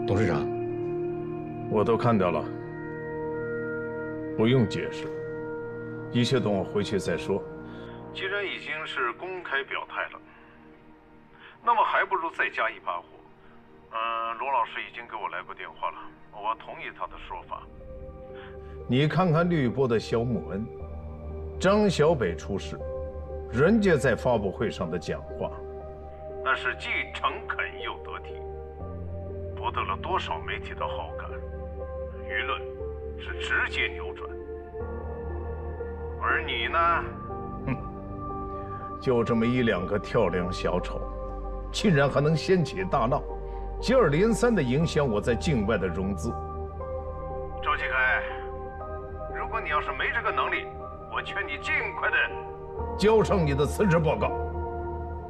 董事长， 我都看到了，不用解释，一切等我回去再说。既然已经是公开表态了，那么还不如再加一把火。罗老师已经给我来过电话了，我同意他的说法。你看看绿波的肖木恩，张小北出事，人家在发布会上的讲话，那是既诚恳又得体，博得了多少媒体的好感，舆论是直接扭转。而你呢，就这么一两个跳梁小丑，竟然还能掀起大浪，接二连三地影响我在境外的融资。赵继开，如果你要是没这个能力，我劝你尽快地交上你的辞职报告。